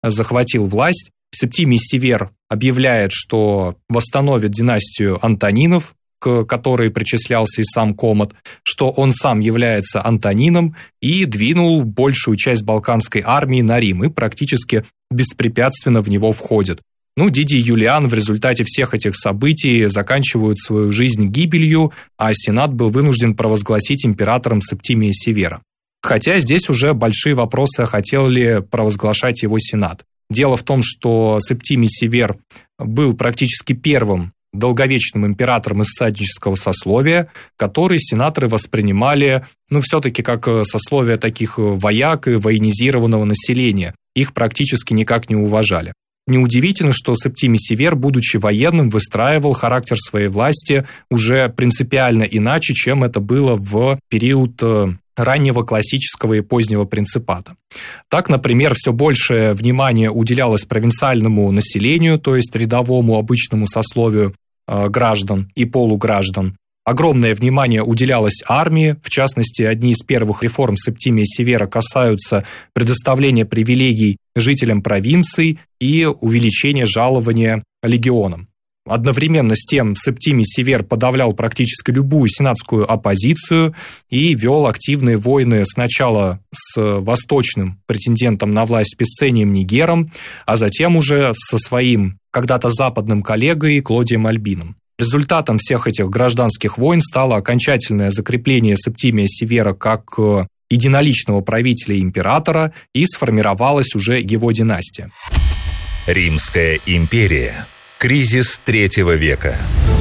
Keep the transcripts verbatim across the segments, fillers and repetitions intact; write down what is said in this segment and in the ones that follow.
захватил власть. Септимий Север объявляет, что восстановит династию Антонинов, к которой причислялся и сам Комод, что он сам является Антонином, и двинул большую часть балканской армии на Рим и практически беспрепятственно в него входит. Ну, Дидий Юлиан в результате всех этих событий заканчивает свою жизнь гибелью, а Сенат был вынужден провозгласить императором Септимия Севера. Хотя здесь уже большие вопросы, хотел ли провозглашать его Сенат. Дело в том, что Септимий Север был практически первым долговечным императором из всаднического сословия, который сенаторы воспринимали, ну, все-таки как сословие таких вояк и военизированного населения. Их практически никак не уважали. Неудивительно, что Септимий Север, будучи военным, выстраивал характер своей власти уже принципиально иначе, чем это было в период раннего классического и позднего принципата. Так, например, все большее внимание уделялось провинциальному населению, то есть рядовому обычному сословию э, граждан и полуграждан. Огромное внимание уделялось армии, в частности, одни из первых реформ Септимия Севера касаются предоставления привилегий жителям провинций и увеличения жалования легионам. Одновременно с тем Септимий Север подавлял практически любую сенатскую оппозицию и вел активные войны сначала с восточным претендентом на власть Писцением Нигером, а затем уже со своим когда-то западным коллегой Клодием Альбином. Результатом всех этих гражданских войн стало окончательное закрепление Септимия Севера как единоличного правителя и императора, и сформировалась уже его династия. Римская империя. Кризис третьего века.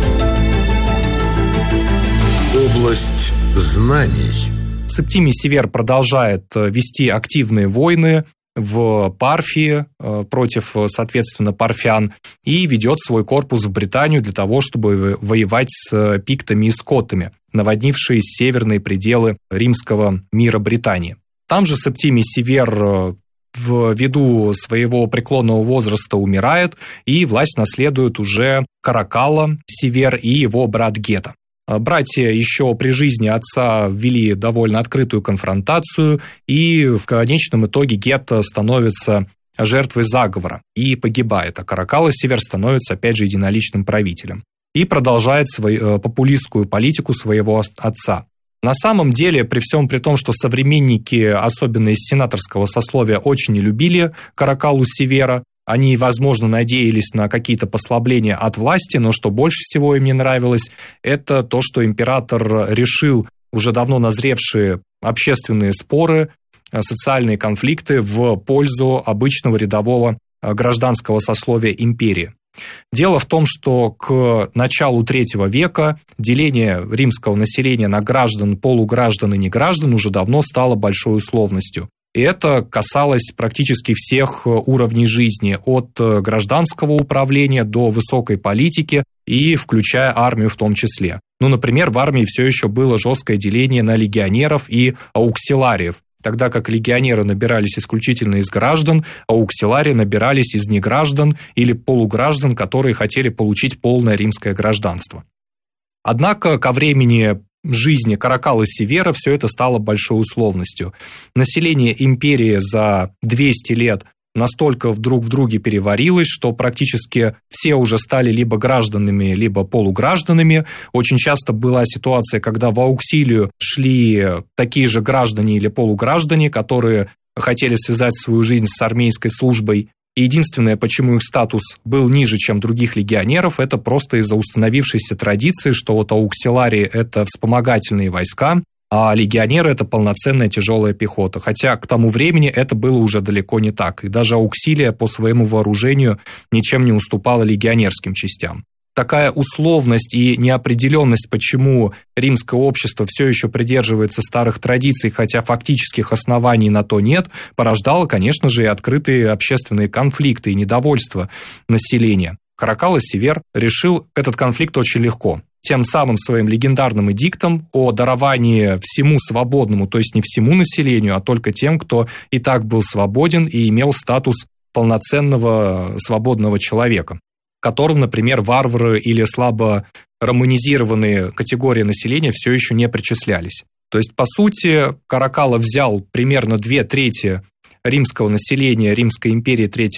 Область знаний. Септимий Север продолжает вести активные войны в Парфии против, соответственно, парфян и ведет свой корпус в Британию для того, чтобы воевать с пиктами и скотами, наводнившие северные пределы римского мира Британии. Там же Септимий Север ввиду своего преклонного возраста умирает, и власть наследует уже Каракалла Север и его брат Гетта. Братья еще при жизни отца ввели довольно открытую конфронтацию, и в конечном итоге Гетта становится жертвой заговора и погибает, а Каракалла Север становится опять же единоличным правителем и продолжает свою популистскую политику своего отца. На самом деле, при всем при том, что современники, особенно из сенаторского сословия, очень не любили Каракаллу Севера, они, возможно, надеялись на какие-то послабления от власти, но что больше всего им не нравилось, это то, что император решил уже давно назревшие общественные споры, социальные конфликты в пользу обычного рядового гражданского сословия империи. Дело в том, что к началу третьего века деление римского населения на граждан, полуграждан и неграждан уже давно стало большой условностью. И это касалось практически всех уровней жизни, от гражданского управления до высокой политики и включая армию в том числе. Ну, например, в армии все еще было жесткое деление на легионеров и ауксилариев, тогда как легионеры набирались исключительно из граждан, а ауксиларии набирались из неграждан или полуграждан, которые хотели получить полное римское гражданство. Однако ко времени жизни Каракаллы Севера все это стало большой условностью. Население империи за двести лет настолько вдруг в друге переварилось, что практически все уже стали либо гражданами, либо полугражданами. Очень часто была ситуация, когда в ауксилию шли такие же граждане или полуграждане, которые хотели связать свою жизнь с армейской службой. И единственное, почему их статус был ниже, чем других легионеров, это просто из-за установившейся традиции, что вот ауксиларии – это вспомогательные войска, а легионеры – это полноценная тяжелая пехота. Хотя к тому времени это было уже далеко не так, и даже ауксилия по своему вооружению ничем не уступала легионерским частям. Такая условность и неопределенность, почему римское общество все еще придерживается старых традиций, хотя фактических оснований на то нет, порождала, конечно же, и открытые общественные конфликты и недовольство населения. Каракалла Север решил этот конфликт очень легко. Тем самым своим легендарным эдиктом о даровании всему свободному, то есть не всему населению, а только тем, кто и так был свободен и имел статус полноценного свободного человека, к которым, например, варвары или слабо романизированные категории населения все еще не причислялись. То есть, по сути, Каракалла взял примерно две трети римского населения Римской империи третьего